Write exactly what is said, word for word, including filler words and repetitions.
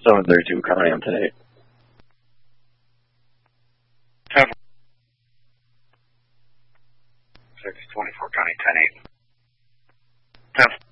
seven thirty-two, currently on ten eight. six twenty-four, County ten eight. ten